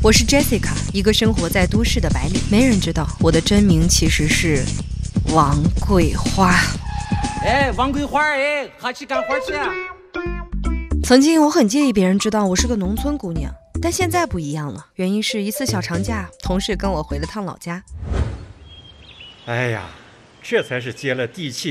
我是 Jessica， 一个生活在都市的白领。没人知道我的真名其实是王桂花。 哎，王桂花，哎，哈去干活去啊！ 曾经我很介意别人知道我是个农村姑娘，但现在不一样了。原因是一次小长假，同事跟我回了趟老家。 哎呀，这才是接了地气